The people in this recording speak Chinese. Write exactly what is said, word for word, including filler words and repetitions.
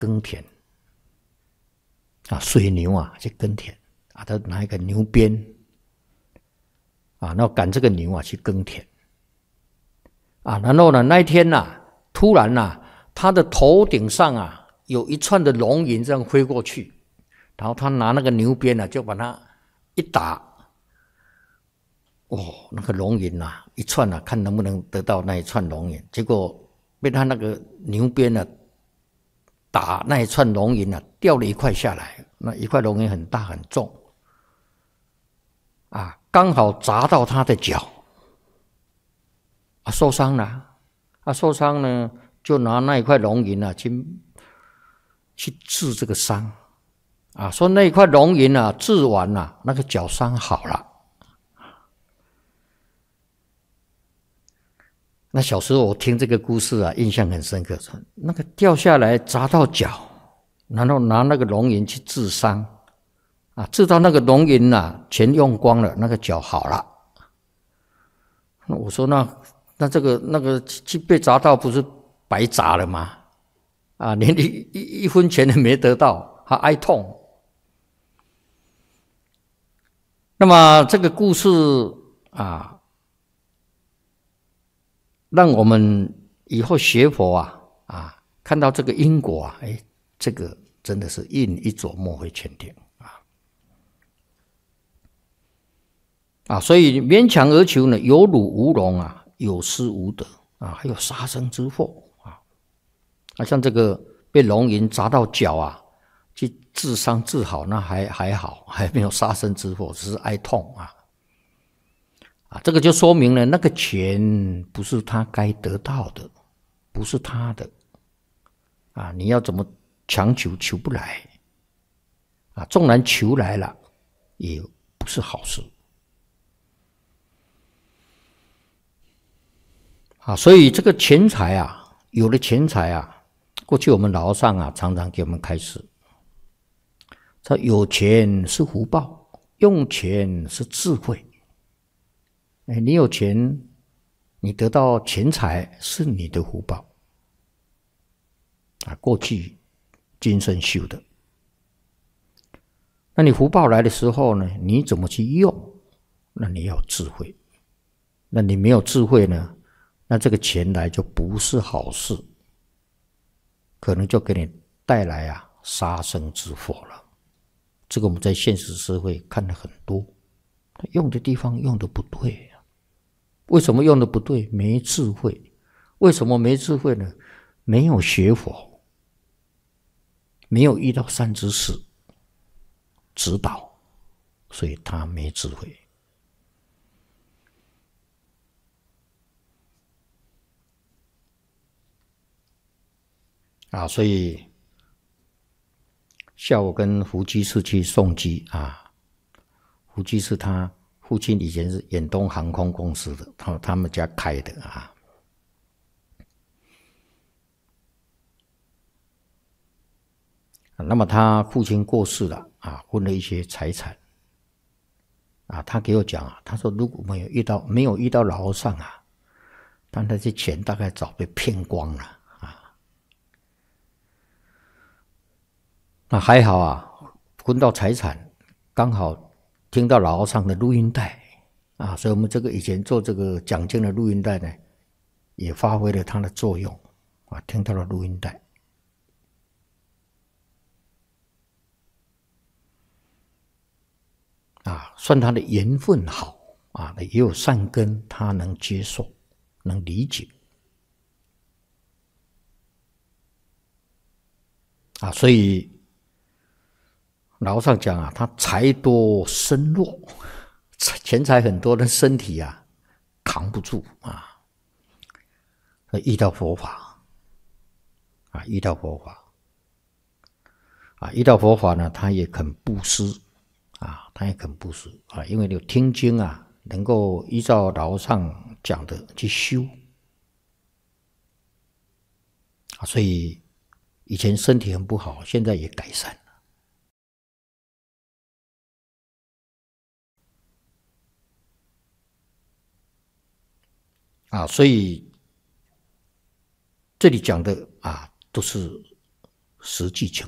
耕田啊，水牛啊去耕田啊，他拿一个牛鞭啊，然后赶这个牛啊去耕田啊，然后呢那一天呐、啊，突然呐、啊，他的头顶上啊有一串的龙吟这样飞过去，然后他拿那个牛鞭啊就把它一打。哦，那个龙吟啊，一串啊，看能不能得到那一串龙吟。结果被他那个牛鞭啊打那一串龙吟啊，掉了一块下来。那一块龙吟很大很重，啊，刚好砸到他的脚，啊，受伤了。啊，受伤呢，就拿那一块龙吟啊去去治这个伤，啊，说那一块龙吟啊治完了，那个脚伤好了。那小时候我听这个故事啊，印象很深刻。那个掉下来砸到脚，然后拿那个龙吟去治伤，啊，治到那个龙吟啊钱用光了，那个脚好了。那我说那那这个那个去被砸到不是白砸了吗？啊，连一一一分钱也没得到，还哀痛。那么这个故事啊，让我们以后学佛啊啊，看到这个因果啊，哎，这个真的是印一琢莫非前定啊啊！所以勉强而求呢，有辱无容啊，有失无得啊，还有杀生之祸啊！啊，像这个被龙吟砸到脚啊，去治伤治好，那还还好，还没有杀生之祸，只是哀痛啊。啊，这个就说明了那个钱不是他该得到的，不是他的啊！你要怎么强求，求不来啊！纵然求来了，也不是好事啊！所以这个钱财啊，有了钱财啊，过去我们老和尚啊，常常给我们开示，说有钱是福报，用钱是智慧。哎，你有钱，你得到钱财是你的福报啊，过去今生修的。那你福报来的时候呢，你怎么去用？那你要智慧。那你没有智慧呢，那这个钱来就不是好事，可能就给你带来啊杀生之祸了。这个我们在现实社会看了很多，用的地方用的不对。为什么用的不对？没智慧。为什么没智慧呢？没有学佛，没有遇到善知识指导，所以他没智慧啊。所以下午跟胡居士去送机啊，胡居士他父亲以前是远东航空公司的，他他们家开的啊。那么他父亲过世了啊，分了一些财产啊。他给我讲啊，他说如果没有遇到没有遇到老和尚啊，但那些钱大概早被骗光了啊。那还好啊，分到财产刚好听到老和尚的录音带啊，所以我们这个以前做这个讲经的录音带呢，也发挥了它的作用啊，听到了录音带。啊，算他的缘分好啊，也有善根，他能接受，能理解啊。所以老和尚讲啊，他财多身弱，钱财很多，但身体啊扛不住啊。遇到佛法啊，遇到佛法啊，遇到佛法呢，他也肯布施。啊，他也肯布施啊，因为有听经啊，能够依照老和尚讲的去修啊，所以以前身体很不好，现在也改善了啊。所以这里讲的啊，都是实际情